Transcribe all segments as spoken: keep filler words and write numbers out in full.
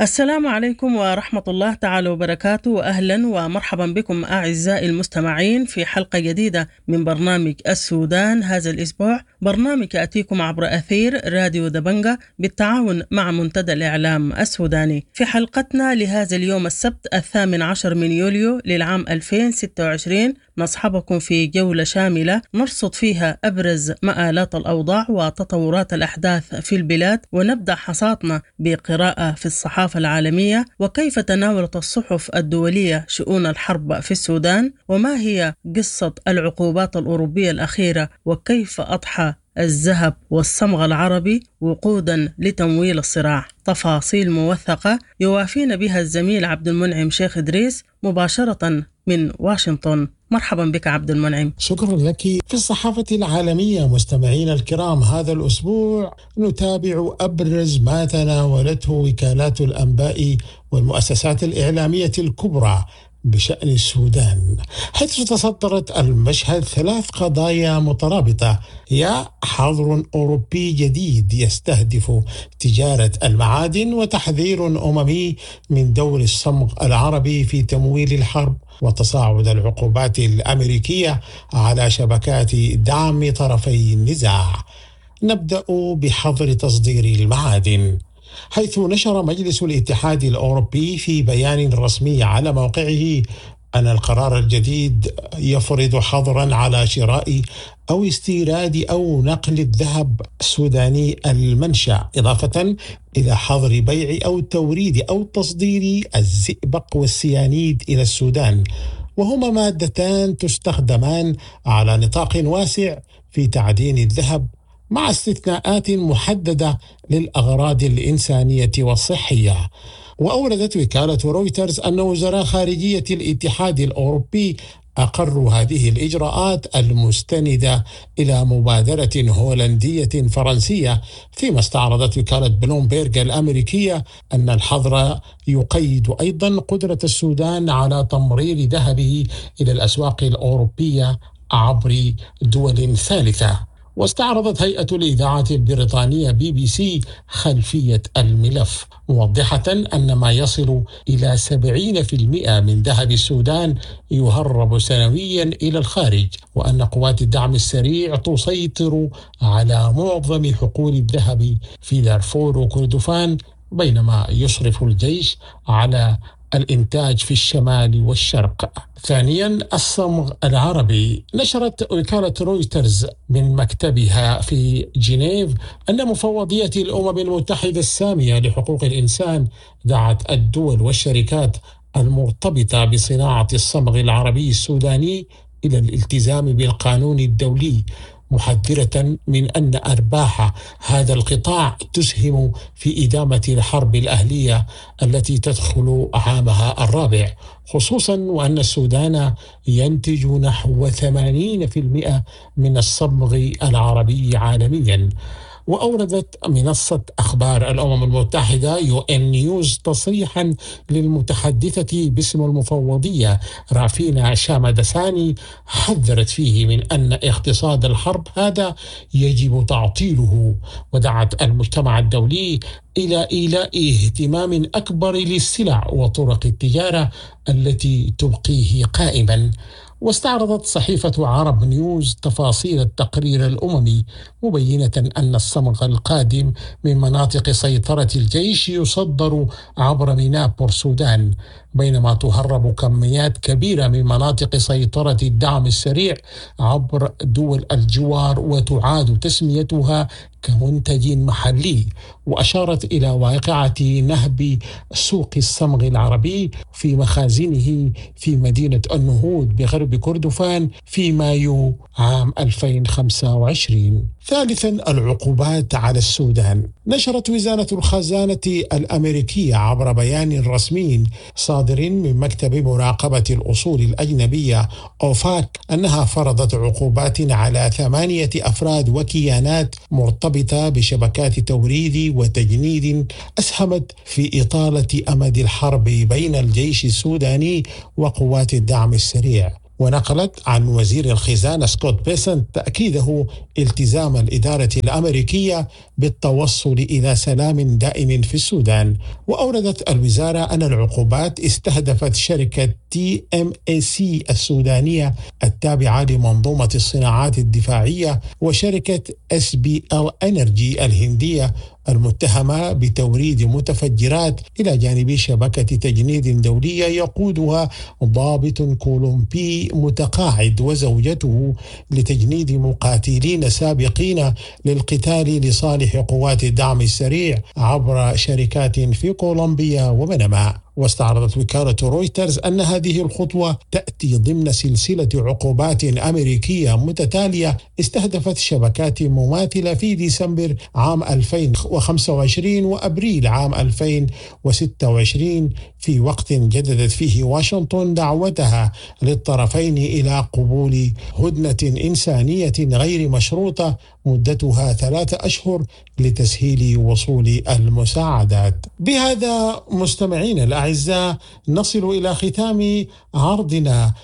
السلام عليكم ورحمة الله تعالى وبركاته، وأهلا ومرحبا بكم أعزائي المستمعين في حلقة جديدة من برنامج السودان. هذا الأسبوع برنامج يأتيكم عبر أثير راديو دبنجة بالتعاون مع منتدى الإعلام السوداني. في حلقتنا لهذا اليوم السبت الثامن عشر من يوليو للعام ألفين وستة وعشرين نصحبكم في جولة شاملة نرصد فيها أبرز مآلات الأوضاع وتطورات الأحداث في البلاد، ونبدأ حصادنا بقراءة في الصحافة العالمية وكيف تناولت الصحف الدولية شؤون الحرب في السودان، وما هي قصة العقوبات الأوروبية الأخيرة، وكيف أضحى الذهب والصمغ العربي وقودا لتمويل الصراع. تفاصيل موثقة يوافينا بها الزميل عبد المنعم شيخ إدريس مباشرة من واشنطن. مرحبا بك عبد المنعم. شكرا لك. في الصحافة العالمية مستمعينا الكرام، هذا الأسبوع نتابع أبرز ما تناولته وكالات الأنباء والمؤسسات الإعلامية الكبرى بشأن السودان، حيث تصدرت المشهد ثلاث قضايا مترابطة: هي حظر أوروبي جديد يستهدف تجارة المعادن، وتحذير أممي من دور الصمغ العربي في تمويل الحرب، وتصاعد العقوبات الأمريكية على شبكات دعم طرفي النزاع. نبدأ بحظر تصدير المعادن، حيث نشر مجلس الاتحاد الأوروبي في بيان رسمي على موقعه أن القرار الجديد يفرض حظرا على شراء أو استيراد أو نقل الذهب السوداني المنشأ، إضافة إلى حظر بيع أو توريد أو تصدير الزئبق والسيانيد إلى السودان، وهما مادتان تستخدمان على نطاق واسع في تعدين الذهب، مع استثناءات محددة للأغراض الإنسانية والصحية. وأوردت وكالة رويترز أن وزراء خارجية الاتحاد الأوروبي أقروا هذه الإجراءات المستندة إلى مبادرة هولندية فرنسية، فيما استعرضت وكالة بلومبيرغ الأمريكية أن الحظر يقيد أيضا قدرة السودان على تمرير ذهبه إلى الأسواق الأوروبية عبر دول ثالثة. واستعرضت هيئة الإذاعة البريطانية بي بي سي خلفية الملف، موضحة أن ما يصل إلى سبعين بالمئة من ذهب السودان يهرب سنويا إلى الخارج، وأن قوات الدعم السريع تسيطر على معظم حقول الذهب في دارفور وكردفان، بينما يشرف الجيش على الإنتاج في الشمال والشرق. ثانيا، الصمغ العربي. نشرت وكالة رويترز من مكتبها في جنيف أن مفوضية الأمم المتحدة السامية لحقوق الإنسان دعت الدول والشركات المرتبطة بصناعة الصمغ العربي السوداني إلى الالتزام بالقانون الدولي، محذرة من أن أرباح هذا القطاع تسهم في إدامة الحرب الأهلية التي تدخل عامها الرابع، خصوصا وأن السودان ينتج نحو ثمانين بالمئة من الصمغ العربي عالميا. وأوردت منصة أخبار الأمم المتحدة يو إن نيوز تصريحا للمتحدثة باسم المفوضية رافينا شامدساني، حذرت فيه من أن اقتصاد الحرب هذا يجب تعطيله، ودعت المجتمع الدولي إلى إيلاء اهتمام أكبر للسلع وطرق التجارة التي تبقيه قائما. واستعرضت صحيفة عرب نيوز تفاصيل التقرير الأممي، مبينة أن الصمغ القادم من مناطق سيطرة الجيش يصدر عبر ميناء بورسودان، بينما تهرب كميات كبيرة من مناطق سيطرة الدعم السريع عبر دول الجوار وتعاد تسميتها كمنتج محلي. وأشارت إلى واقعة نهب سوق الصمغ العربي في مخازنه في مدينة النهوض بغرب كردفان في مايو عام ألفين وخمسة وعشرين. ثالثا، العقوبات على السودان. نشرت وزارة الخزانة الأمريكية عبر بيان رسمي صادر من مكتب مراقبة الأصول الأجنبية أوفاك أنها فرضت عقوبات على ثمانية أفراد وكيانات مرتبطة بشبكات توريد وتجنيد أسهمت في إطالة أمد الحرب بين الجيش السوداني وقوات الدعم السريع، ونقلت عن وزير الخزانة سكوت بيسنت تأكيده التزام الإدارة الأمريكية بالتوصل إلى سلام دائم في السودان. وأوردت الوزارة أن العقوبات استهدفت شركة تي إم إيه سي السودانية التابعة لمنظومة الصناعات الدفاعية وشركة إس بي إل إنرجي الهندية المتهمة بتوريد متفجرات إلى جانب شبكة تجنيد دولية يقودها ضابط كولومبي متقاعد وزوجته لتجنيد مقاتلين سابقين للقتال لصالح قوات الدعم السريع عبر شركات في كولومبيا وبنما. واستعرضت وكالة رويترز أن هذه الخطوة تأتي ضمن سلسلة عقوبات أمريكية متتالية استهدفت شبكات مماثلة في ديسمبر عام ألفين وخمسة وعشرين وأبريل عام ألفين وستة وعشرين، في وقت جددت فيه واشنطن دعوتها للطرفين إلى قبول هدنة إنسانية غير مشروطة مدتها ثلاثة أشهر لتسهيل وصول المساعدات. بهذا مستمعين الأعزاء نصل إلى ختام عرضنا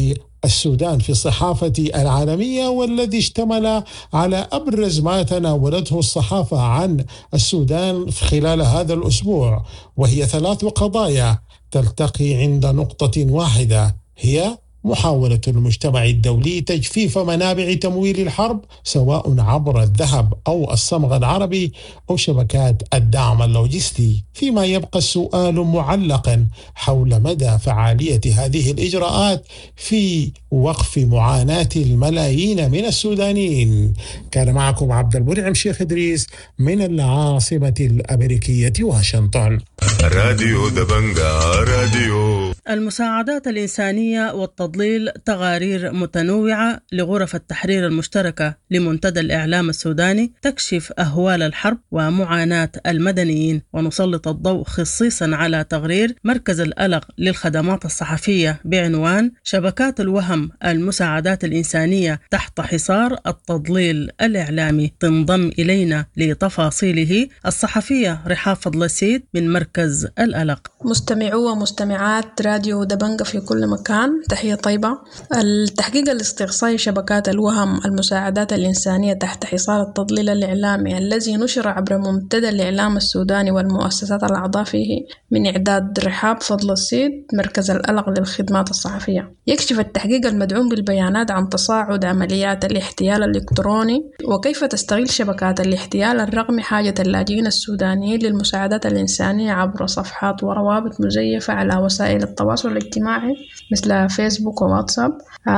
للسودان في الصحافة العالمية، والذي اشتمل على أبرز ما تناولته الصحافة عن السودان خلال هذا الأسبوع، وهي ثلاث قضايا تلتقي عند نقطة واحدة، هي محاولة المجتمع الدولي تجفيف منابع تمويل الحرب سواء عبر الذهب أو الصمغ العربي أو شبكات الدعم اللوجستي، فيما يبقى السؤال معلقا حول مدى فعالية هذه الإجراءات في وقف معاناة الملايين من السودانيين. كان معكم عبد المنعم شيخ إدريس من العاصمة الأمريكية واشنطن. راديو دبنجا راديو. المساعدات الإنسانية والتضليل تقارير متنوعة لغرف التحرير المشتركة لمنتدى الإعلام السوداني تكشف أهوال الحرب ومعاناة المدنيين، ونسلط الضوء خصيصا على تقرير مركز الألق للخدمات الصحفية بعنوان شبكات الوهم المساعدات الإنسانية تحت حصار التضليل الإعلامي. تنضم إلينا لتفاصيله الصحفية رحاب فضل السيد من مركز الألق. مستمعو ومستمعات راديو دبنجة في كل مكان، تحية طيبة. التحقيق الاستقصائي شبكات الوهم المساعدات الإنسانية تحت حصار التضليل الإعلامي الذي نشر عبر منتدى الإعلام السوداني والمؤسسات الأعضاء فيه من إعداد رحاب فضل السيد مركز الألق للخدمات الصحفية، يكشف التحقيق المدعوم بالبيانات عن تصاعد عمليات الاحتيال الإلكتروني وكيف تستغل شبكات الاحتيال الرقمي حاجة اللاجئين السودانيين للمساعدات الإنسانية عبر صفحات وروابط مزيفة على وسائل التواصل الاجتماعي مثل فيسبوك وواتساب،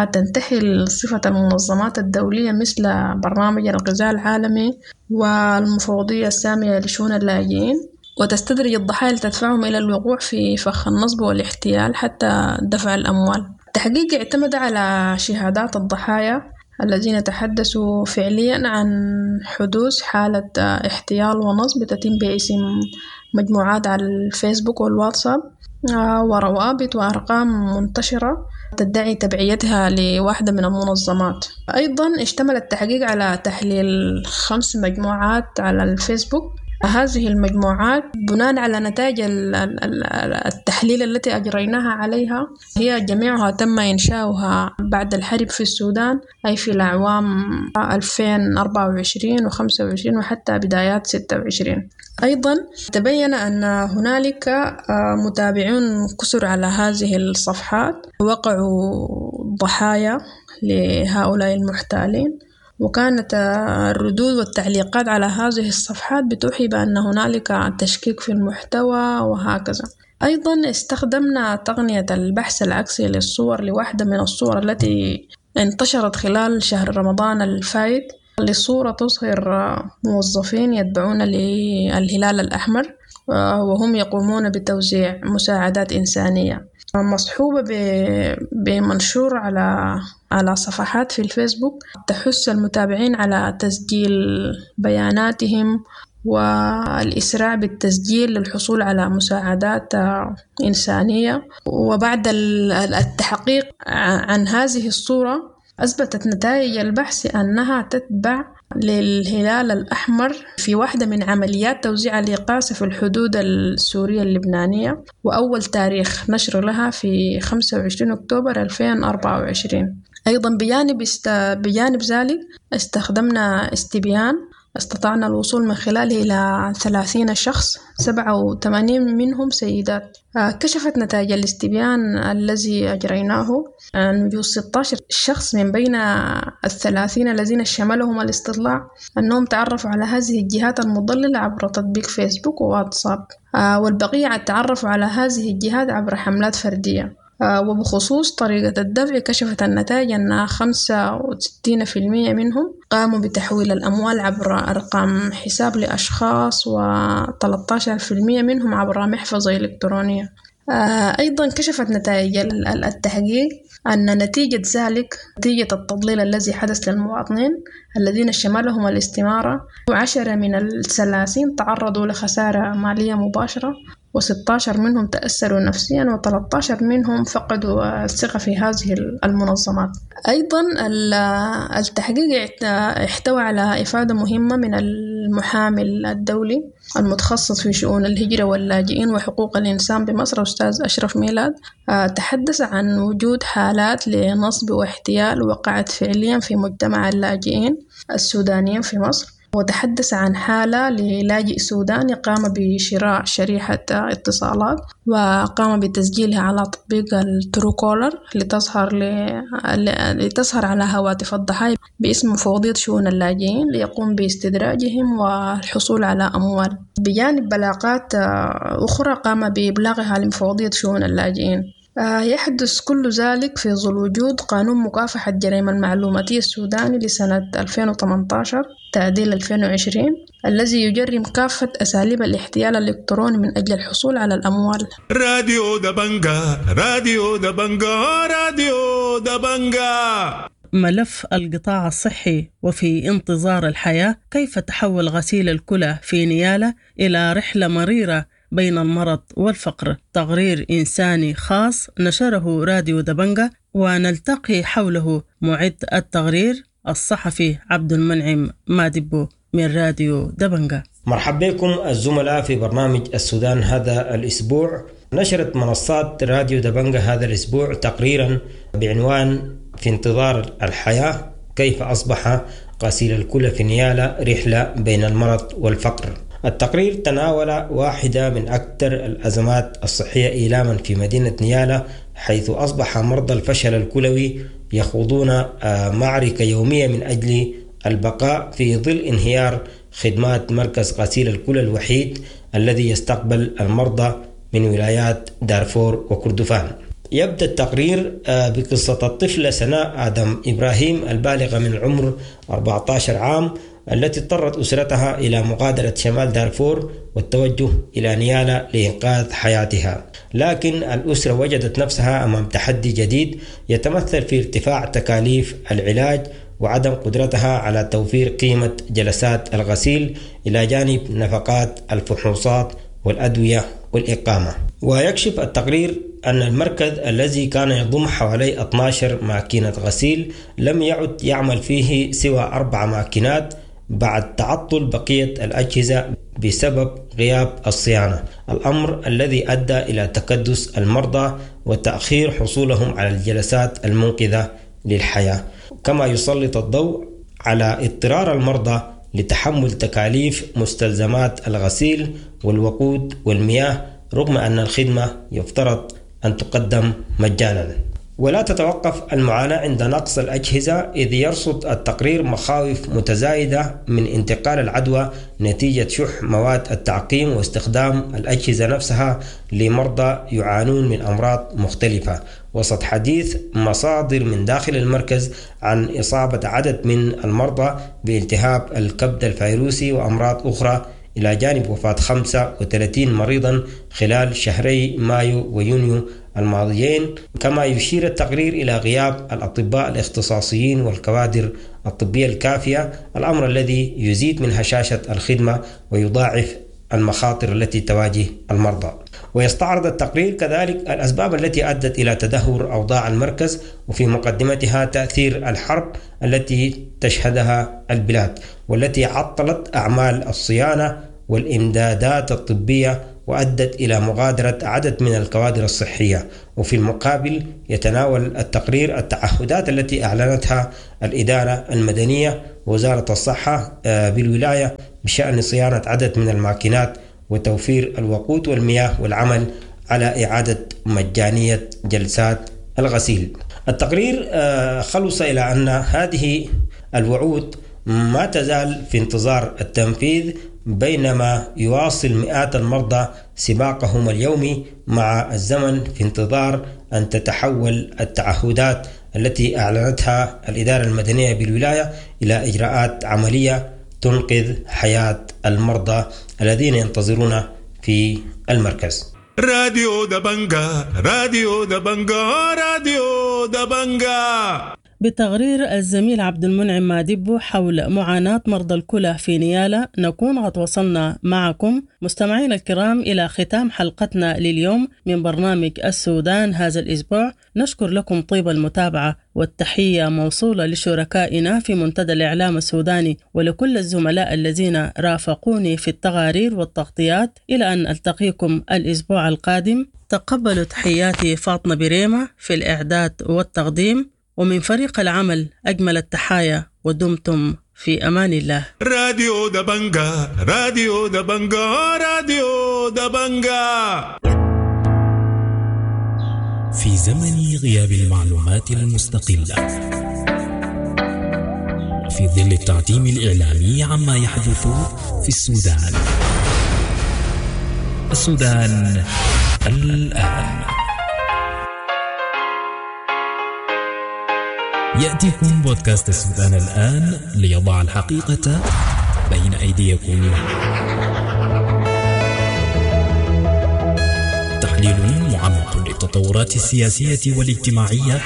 تنتحل صفة المنظمات الدولية مثل برنامج الغذاء العالمي والمفوضية السامية لشؤون اللاجئين، وتستدرج الضحايا لتدفعهم إلى الوقوع في فخ النصب والاحتيال حتى دفع الأموال. التحقيق اعتمد على شهادات الضحايا الذين تحدثوا فعليا عن حدوث حالة احتيال ونصب تتم باسم مجموعات على الفيسبوك والواتساب وروابط وأرقام منتشرة تدعي تبعيتها لواحدة من المنظمات. أيضا اشتمل التحقيق على تحليل خمس مجموعات على الفيسبوك. هذه المجموعات بناء على نتائج التحليل التي أجريناها عليها هي جميعها تم إنشاؤها بعد الحرب في السودان، أي في الأعوام ألفين وأربعة وعشرين وخمسة وعشرين وحتى بدايات ستة وعشرين. أيضا تبين أن هنالك متابعون كثر على هذه الصفحات وقعوا ضحايا لهؤلاء المحتالين، وكانت الردود والتعليقات على هذه الصفحات بتوحي بأن هنالك تشكيك في المحتوى وهكذا. أيضا استخدمنا تقنية البحث العكسي للصور لواحدة من الصور التي انتشرت خلال شهر رمضان الفائت لصورة تظهر موظفين يتبعون للهلال الأحمر وهم يقومون بتوزيع مساعدات إنسانية، مصحوبة بمنشور على على صفحات في الفيسبوك تحث المتابعين على تسجيل بياناتهم والإسراع بالتسجيل للحصول على مساعدات إنسانية. وبعد التحقيق عن هذه الصورة أثبتت نتائج البحث أنها تتبع للهلال الأحمر في واحدة من عمليات توزيع الإقاصة في الحدود السورية اللبنانية، وأول تاريخ نشر لها في خمسة وعشرين أكتوبر ألفين وأربعة وعشرين. أيضا بجانب, است... بجانب ذلك استخدمنا استبيان استطعنا الوصول من خلاله إلى ثلاثين شخص، سبعة وثمانين منهم سيدات. كشفت نتائج الاستبيان الذي أجريناه أن وجود ستة عشر شخص من بين الثلاثين الذين شملهم الاستطلاع أنهم تعرفوا على هذه الجهات المضللة عبر تطبيق فيسبوك وواتساب، والبقية تعرفوا على هذه الجهات عبر حملات فردية. وبخصوص طريقة الدفع كشفت النتائج أن خمسة وستين بالمئة منهم قاموا بتحويل الأموال عبر أرقام حساب لأشخاص، وثلاثة عشر بالمئة منهم عبر محفظة إلكترونية. أيضا كشفت نتائج التحقيق أن نتيجة ذلك نتيجة التضليل الذي حدث للمواطنين الذين شملهم الاستمارة، وعشرة من الثلاثين تعرضوا لخسارة مالية مباشرة، وستة عشر منهم تأثروا نفسيا، وثلاثة عشر منهم فقدوا الثقة في هذه المنظمات. أيضا التحقيق احتوى على إفادة مهمة من المحامي الدولي المتخصص في شؤون الهجرة واللاجئين وحقوق الإنسان بمصر أستاذ أشرف ميلاد. تحدث عن وجود حالات لنصب واحتيال وقعت فعليا في مجتمع اللاجئين السودانيين في مصر، وتحدث عن حالة للاجئ سوداني قام بشراء شريحة اتصالات وقام بتسجيلها على تطبيق التروكولر لتظهر لتظهر على هواتف الضحايا باسم مفوضية شؤون اللاجئين ليقوم باستدراجهم والحصول على أموال. بجانب بلاغات أخرى قام بإبلاغها لمفوضية شؤون اللاجئين. يحدث كل ذلك في ظل وجود قانون مكافحة الجريمة المعلوماتية السوداني لسنة ألفين وثمانية عشر تعديل ألفين وعشرين الذي يجرم كافة أساليب الاحتيال الإلكتروني من أجل الحصول على الأموال. راديو دبنجا راديو دبنجا راديو دبنجا. ملف القطاع الصحي وفي انتظار الحياة، كيف تحول غسيل الكلى في نيالة إلى رحلة مريرة بين المرض والفقر. تقرير إنساني خاص نشره راديو دبنجا، ونلتقي حوله معد التقرير الصحفي عبد المنعم مادبو من راديو دبنجا. مرحبا بكم الزملاء في برنامج السودان هذا الأسبوع. نشرت منصات راديو دبنجا هذا الأسبوع تقريرا بعنوان في انتظار الحياة، كيف أصبح غسيل الكلى في نيالة رحلة بين المرض والفقر. التقرير تناول واحدة من أكثر الأزمات الصحية إيلاما في مدينة نيالة، حيث أصبح مرضى الفشل الكلوي يخوضون معركة يومية من أجل البقاء في ظل انهيار خدمات مركز غسيل الكلى الوحيد الذي يستقبل المرضى من ولايات دارفور وكردفان. يبدأ التقرير بقصة الطفلة سناء آدم إبراهيم البالغة من العمر أربعة عشر عام، التي اضطرت أسرتها إلى مغادرة شمال دارفور والتوجه إلى نيالة لإنقاذ حياتها. لكن الأسرة وجدت نفسها أمام تحدي جديد يتمثل في ارتفاع تكاليف العلاج وعدم قدرتها على توفير قيمة جلسات الغسيل إلى جانب نفقات الفحوصات والأدوية والإقامة. ويكشف التقرير أن المركز الذي كان يضم حوالي اثنتي عشرة ماكينة غسيل لم يعد يعمل فيه سوى أربع ماكينات بعد تعطل بقية الأجهزة بسبب غياب الصيانة، الأمر الذي أدى إلى تكدس المرضى وتأخير حصولهم على الجلسات المنقذة للحياة، كما يسلط الضوء على اضطرار المرضى لتحمل تكاليف مستلزمات الغسيل والوقود والمياه رغم أن الخدمة يفترض أن تقدم مجانا. ولا تتوقف المعاناة عند نقص الأجهزة، إذ يرصد التقرير مخاوف متزايدة من انتقال العدوى نتيجة شح مواد التعقيم واستخدام الأجهزة نفسها لمرضى يعانون من أمراض مختلفة، وسط حديث مصادر من داخل المركز عن إصابة عدد من المرضى بالتهاب الكبد الفيروسي وأمراض أخرى، إلى جانب وفاة خمسة وثلاثين مريضا خلال شهري مايو ويونيو الماضيين. كما يشير التقرير إلى غياب الأطباء الاختصاصيين والكوادر الطبية الكافية، الأمر الذي يزيد من هشاشة الخدمة ويضاعف المخاطر التي تواجه المرضى. ويستعرض التقرير كذلك الأسباب التي أدت إلى تدهور أوضاع المركز، وفي مقدمتها تأثير الحرب التي تشهدها البلاد والتي عطلت أعمال الصيانة والإمدادات الطبية وأدت إلى مغادرة عدد من الكوادر الصحية. وفي المقابل يتناول التقرير التعهدات التي أعلنتها الإدارة المدنية ووزارة الصحة بالولاية بشأن صيانة عدد من الماكينات وتوفير الوقود والمياه والعمل على إعادة مجانية جلسات الغسيل. التقرير خلص إلى أن هذه الوعود ما تزال في انتظار التنفيذ، بينما يواصل مئات المرضى سباقهم اليومي مع الزمن في انتظار أن تتحول التعهدات التي أعلنتها الإدارة المدنية بالولاية إلى إجراءات عملية تنقذ حياة المرضى الذين ينتظرون في المركز. راديو دبنجا راديو دبنجا راديو دبنجا. بتقرير الزميل عبد المنعم مادبو حول معاناة مرضى الكلى في نيالا، نكون قد وصلنا معكم مستمعين الكرام إلى ختام حلقتنا لليوم من برنامج السودان هذا الأسبوع. نشكر لكم طيب المتابعة، والتحية موصولة لشركائنا في منتدى الإعلام السوداني ولكل الزملاء الذين رافقوني في التقارير والتغطيات. إلى أن ألتقيكم الأسبوع القادم، تقبلوا تحياتي فاطمة بريمة في الإعداد والتقديم، ومن فريق العمل أجمل التحايا، ودمتم في أمان الله. راديو دبنجا راديو دبنجا راديو دبنجا. في زمن غياب المعلومات المستقلة وفي ظل التعتيم الإعلامي عما يحدث في السودان، السودان الآن يأتيكم بودكاست السودان الآن ليضع الحقيقة بين أيديكم. تحليل معمق للتطورات السياسية والاجتماعية،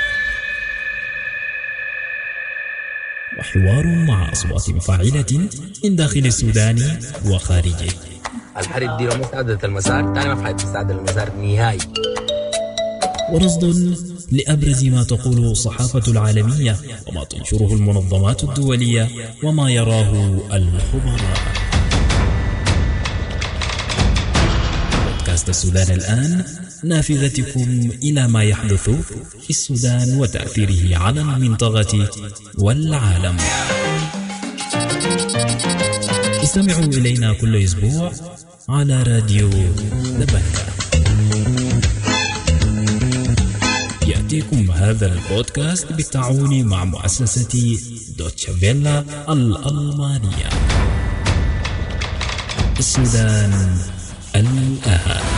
وحوار مع أصوات مفاعلة من داخل السودان وخارجه. الحرب دي لو مستعدة المسار تاني ما في حد مستعد المسار نهائي. ورصد لأبرز ما تقوله الصحافة العالمية وما تنشره المنظمات الدولية وما يراه الخبراء. بودكاست السودان الآن، نافذتكم إلى ما يحدث في السودان وتأثيره على المنطقة والعالم. استمعوا إلينا كل أسبوع على راديو دبنجا. يأتيكم هذا البودكاست بالتعاون مع مؤسسة دوتشه فيلا الألمانية. السودان الآن.